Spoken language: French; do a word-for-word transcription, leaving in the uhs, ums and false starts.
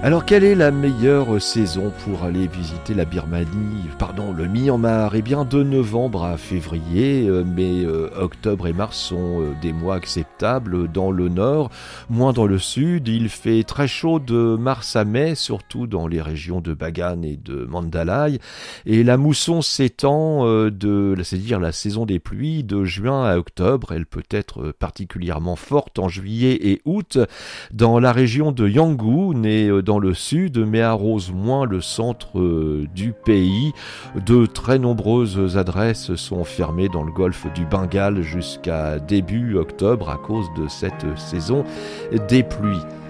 Alors, quelle est la meilleure saison pour aller visiter la Birmanie, pardon, le Myanmar? Eh bien, de novembre à février, euh, mais euh, octobre et mars sont euh, des mois acceptables dans le nord, moins dans le sud. Il fait très chaud de mars à mai, surtout dans les régions de Bagan et de Mandalay. Et la mousson s'étend euh, de, c'est-à-dire la saison des pluies, de juin à octobre. Elle peut être particulièrement forte en juillet et août. Dans la région de Yangon, et euh, dans le sud, mais arrose moins le centre euh, du pays. De très nombreuses adresses sont fermées dans le golfe du Bengale jusqu'à début octobre à cause de cette saison des pluies.